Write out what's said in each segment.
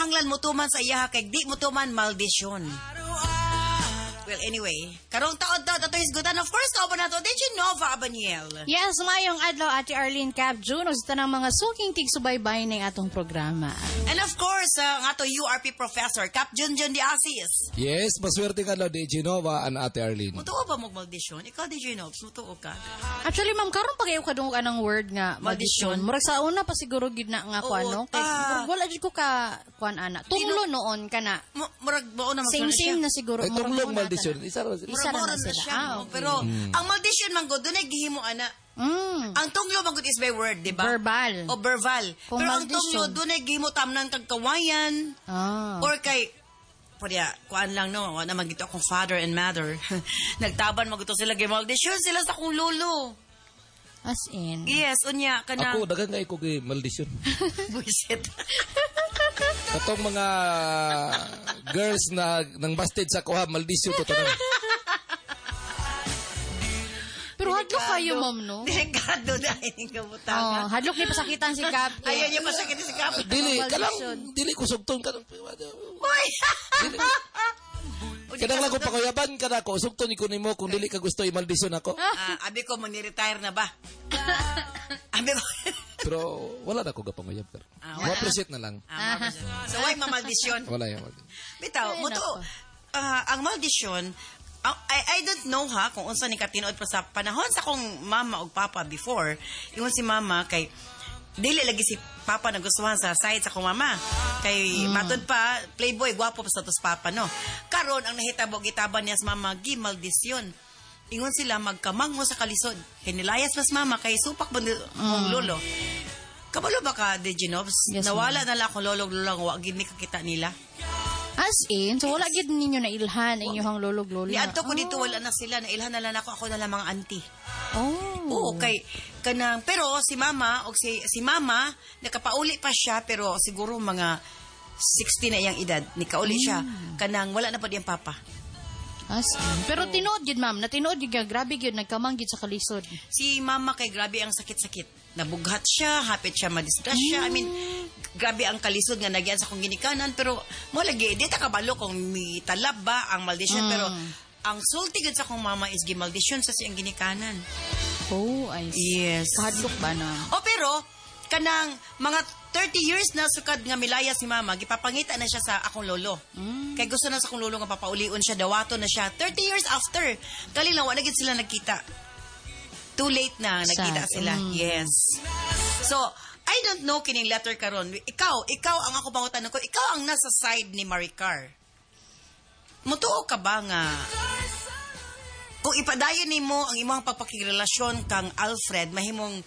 kinahanglan mo tuman sa iya kay di mo tuman maldisyon. Well, anyway, karong taon to hisgutan. Of course, kauban na to, did you know, Abaniel? Yes, mayong adlaw, Ate Arlene Cap June, sa tanang mga suking tigsubaybay ng atong programa. And of course, nga to URP Professor, Cap June Di Asis. Yes, maswerte ka lang, DJ Nova and Ate Arlene. Mutuo ba mo maldisyon? Ikaw, DJ Nobs, mutuo ka? Actually, ma'am, karon pag ayaw ka doon ka ng word nga, maldisyon. Murag sa una pa siguro gid na nga kuan, no? Kaya, wala dyan ko ka, kuan, ana. Tunglo noon ka na. Murag ba na same na siguro. Ay, tunglong maldisyon. Isa na sila. Siya. Okay. Pero, ang maldisyon man go, doon ay gihimo, ana. Ang tunglo man is by word, di ba? Verbal. O verbal. Kung pero maldisyon, ang tunglo, doon ay gihimo tamnan kagkawayan. Or kay, kuan lang no, na magito akong father and mother. Nagtaban magito sila kay maldisyon sila sa akong lolo. As in. Yes, unya kana. Ako dagan nga ko kay maldisyon. Buisit. Katong mga girls na nang busted sa kuha maldisyon to tanan. Pero hadlok kayo, ma'am, no? Delikado na ining kabutangan. Hadlok ni pasakitan si Cap. Ayaw niya pasakitan si Cap. Dili ko sugton ka. Uy! Kadang lang ko pakuyaban ka na ko. Sugton ko nimo kung dili ka gusto i-maldisyon ako. Abi ko, mag-retire na ba? Abi ko. Pero wala na ko gapanguyab ka. Ma-appreciate na lang. So, why mamaldisyon? Wala yan. Bitaw, muto, ang maldisyon, I don't know kung unsa ni katinood pa sa panahon sa akong mama o papa before. Ingon si mama kay dili lagi si papa nagustuhan sa side sa akong mama. Kay matod pa playboy gwapo pa sa tos papa no. Karon ang nahitabo gitaban niya sa mama gimaldisyon. Ingon sila magkamangmo sa kalisod. Hinilayas mas mama kay supak ba mong lolo. Kabalo ba ka, Deginobs? Yes, nawala na lang akong lolo-lolo wa gid ni kakita nila. As in, so wala gid ninyo na ilhan inyong lolog-lolo. Niadto ko dito wala na sila, na ilhan na lang ako na lang mga auntie. Oh. Oo, kay kanang pero si mama o si mama nakapauli pa siya pero siguro mga 60 na iyang edad, nikauli siya. Kanang wala na pa diyang papa. As in. Pero tinuod gid, ma'am, na tinuod gid grabe gid nagkamang gid sa kalisod. Si mama kay grabe ang sakit-sakit. Nabughat siya, hapit siya madisgrasya. I mean, grabe ang kalisod nga nagyan sa kong ginikanan. Pero, mo lagi, di ta kabalo kung may talab ba ang maldisyon. Pero, ang sulti gud sa kong mama is gimaldisyon sa siyang ginikanan. Oh, I see. Yes. Kahadlok ba na? Pero, kanang mga 30 years na sukad nga milaya si mama, gipapangita na siya sa akong lolo. Kaya gusto na sa akong lolo nga papaulion siya, dawato na siya. 30 years after, dali lang, wala gid sila nagkita. Too late na, nagkita sila. Yes. So, I don't know kining letter karon. Ikaw ang ako pangutan ko, ikaw ang nasa side ni Maricar. Mutuo ka ba nga kung ipadayon nimo ang imong pagpakigrelasyon kang Alfred, mahimong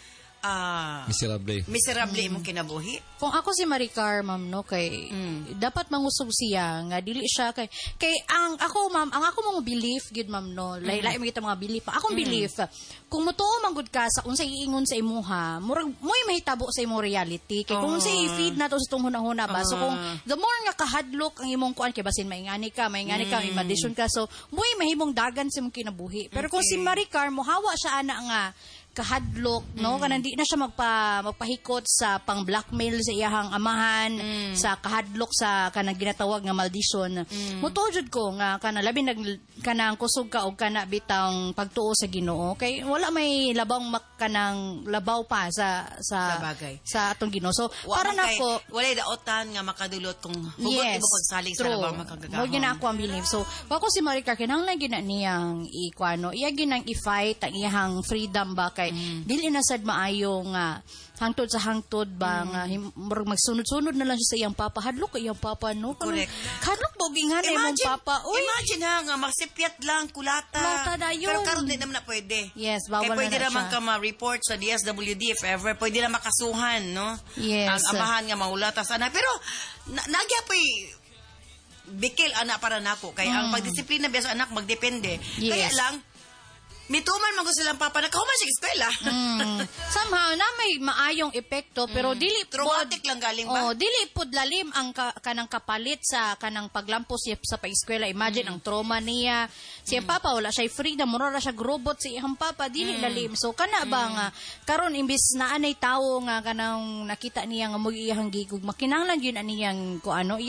miserable imong kinabuhi? Kung ako si Maricar, ma'am, no, kay dapat mangusog siya nga dili siya kay ang ako, ma'am, ang ako mga belief gid, ma'am, no, lahi-lahi kita mga belief. Akong belief, kung mutuo man gud ka sa unsa iingon sa imuha, murag moy mahitabo sa imong reality. Kay kung unsa i-feed nato sa tong hunahuna ba, so kung the more nga kahadlok ang imong kuan kay basin maingani ka, imadison ka, so moy mahimong dagan sa imong kinabuhi. Pero kung si Maricar mohawa siya ana nga kahadlok, no, kanang di na siya magpahikot sa pang-blackmail sa iyahang amahan, sa kahadlok sa kanang ginatawag nga maldisyon. Mutujud ko nga kanang labi kanang kusog ka og kana bitang pagtuo sa Ginoo kay wala may kanang labaw pa sa bagay sa atong Ginoo. So para nako wala daotan nga makadulot kung hugot mo pagsalig sa labaw makagagahon. Mo gina ako ang believe. So ako si Maricar kinahanglan gina niyang ikuano, iya ginang i-fight ang iyahang freedom ba kay dili na sad maayo nga hangtod sa hangtod ba nga magsunod-sunod na lang siya sa iyang papa. Hadlok iyang papa, no? Correct. Hadlok bogingan imong papa. Uy, imagine nga masipyat lang kulata. Dayon. Pero karon di naman na pwede. Yes, bawal pwede na naman siya. ka ma-report sa DSWD if ever. Pwede na makasuhan, no? Yes. Ang amahan nga maulata sana. Pero nagyapoy bikil anak para nako kay ang pagdisiplina biya sa anak magdepende. Yes. Kaya lang mituman man gusto silang papa na kauman siya eskwela. Somehow na may maayong epekto pero dili traumatic lang galing ba? Dili pud lalim ang kanang kapalit sa kanang paglampos siya sa paeskwela. Imagine ang trauma niya. Siya papa wala siya freedom, mura siya robot si iyang papa, dili lalim. So kana ba nga karon imbis na anay tawo nga kanang nakita niya nga mo iyang gigug, makinahanglan gyud aniyang kuano